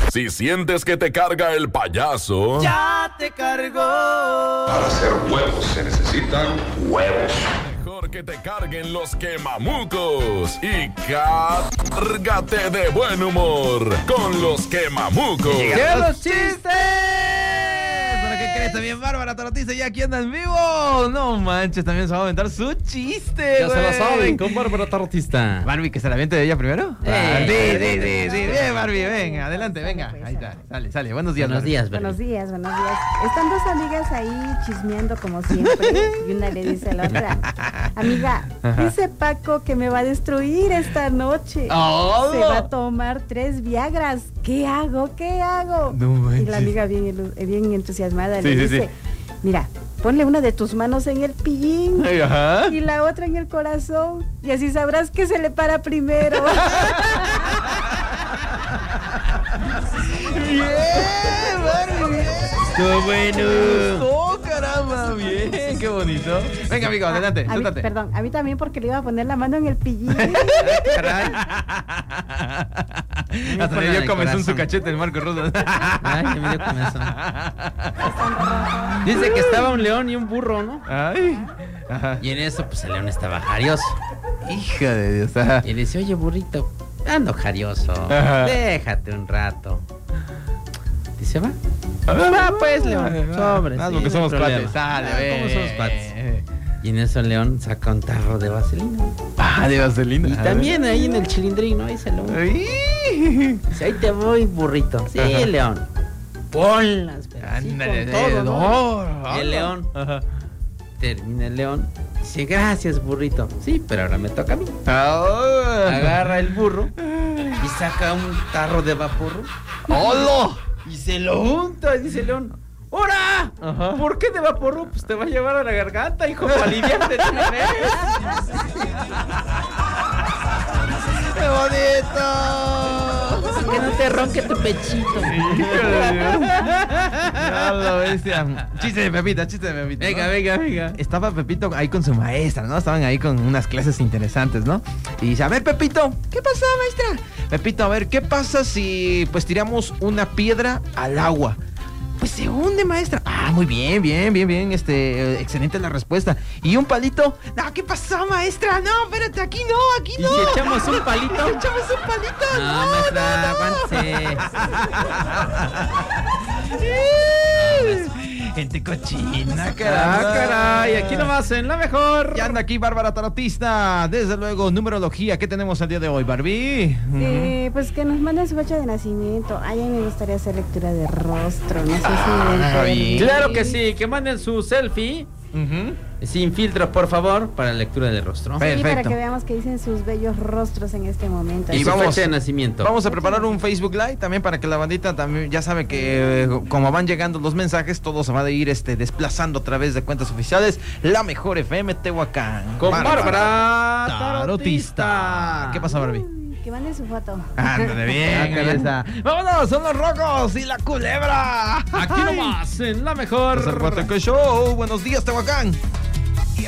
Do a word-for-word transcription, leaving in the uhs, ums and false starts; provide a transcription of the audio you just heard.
Si sientes que te carga el payaso, ¡ya te cargó! Para hacer huevos se necesitan huevos. Mejor que te carguen los quemamucos. Y cárgate de buen humor con los quemamucos. ¡Que los chistes! ¿Para qué crees? También Bárbara Tarotiza ya aquí anda en vivo. No manches, también se va a aventar su chiste, Ya güey. se la saben con Bárbara Tarotista. Barbie, que se la aviente de ella primero. Eh, sí, sí, sí, sí, bien, Barbie, venga, adelante, venga. Ahí está, sale, sale. Buenos días, Buenos Barbie. días, Buenos Barbie. días, buenos días. Están dos amigas ahí chismeando como siempre. Y una le dice a la otra: amiga, dice Paco que me va a destruir esta noche. ¡Oh! Se va a tomar tres Viagras. ¿Qué hago? ¿Qué hago? No manches. Y la amiga bien, ilu- bien entusiasmada Sí, le sí, dice: sí. mira, ponle una de tus manos en el pillín Ay, ajá. y la otra en el corazón. Y así sabrás que se le para primero. Bien, Barbie, bien. ¡Qué bueno! ¡Oh, caramba! Bien, qué bonito. Venga, amigo, adelante, A mí- suéltate. perdón, a mí también porque le iba a poner la mano en el pillín. Caray. Hasta le en dio el comezón su corazón. cachete el Marco Rudo. Ay, se me dio comezón. Dice que estaba un león y un burro, ¿no? Ay. Ajá. Y en eso, pues el león estaba jarioso. Hija de Dios. Ajá. Y le dice, oye, burrito, ando jarioso. Ajá. Déjate un rato. Dice, va. Va, pues, león. Sobre. Nada, sí, porque no somos hay problema. cuates. Sale, Ah, ve. ¿cómo somos cuates? Y en eso el león saca un tarro de vaselina. Ah, de vaselina. Y también ahí en el chilindrín, ¿no? Ahí se lo... Ay. Dice, ahí te voy, burrito. Sí, Ajá. león. Ponlas, pero así Ándale, con todo, ¿no? no. Y el león. Ajá. Termina el león. Dice, gracias, burrito. Sí, pero ahora me toca a mí. Ah. Agarra el burro y saca un tarro de vapor ¡Hola! y se lo unta. Y dice el león, ¡hora! Ajá. ¿Por qué de vaporru? Pues te va a llevar a la garganta, hijo, para aliviarte de una vez. ¡Qué bonito! Que no te ronque tu pechito. Ya lo bestia. Chiste de Pepita, chiste de Pepita. Venga, ¿no? venga, venga. Estaba Pepito ahí con su maestra, ¿no? Estaban ahí con unas clases interesantes, ¿no? Y dice, a ver, Pepito, ¿qué pasa, maestra? Pepito, a ver, ¿qué pasa si pues tiramos una piedra al agua? Pues se hunde, maestra. Ah, muy bien, bien, bien, bien. Este, eh, excelente la respuesta. ¿Y un palito? No, ¿qué pasó, maestra? No, espérate, aquí no, aquí ¿Y no. si echamos un palito? ¿Si echamos un palito? No, maestra, aguántese. Gente cochina, Ah, caramba. caray, aquí nomás en la mejor. Ya anda aquí Bárbara Tarotista. Desde luego, numerología. ¿Qué tenemos el día de hoy, Barbie? Eh, pues que nos manden su fecha de nacimiento. Ay, a mí me gustaría hacer lectura de rostro. No sé si me den Ah, bien. Claro que sí, que manden su selfie Ujú. sin filtro, por favor, para lectura de rostro. Sí, para Perfecto. que veamos qué dicen sus bellos rostros en este momento. Y, Y su vamos- fecha de nacimiento. Vamos a preparar un Facebook Live también para que la bandita también ya sabe que eh, como van llegando los mensajes, todo se va a ir este, desplazando a través de cuentas oficiales. La mejor F M Tehuacán. Con Bárbara Tarotista. Tarotista. ¿Qué pasa, Barbie? Uy, que manden su foto. Ándale bien, Ah, ahí caray. está. Vámonos, son los rocos y la culebra. Aquí nomás, en la mejor. Es el Guateque Show. Buenos días, Tehuacán.